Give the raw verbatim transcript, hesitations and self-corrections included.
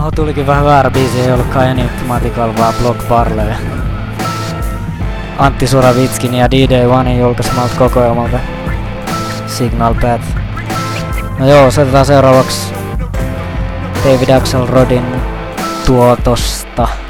Oho, tulikin vähän väärä biisi, ei ollutkaan Enigmatical, vaan Block Parley. Antti Suravitskin ja D J Onein julkaisemalta kokoelmalta Signal Path. No joo, soitetaan seuraavaksi David Axelrodin tuotosta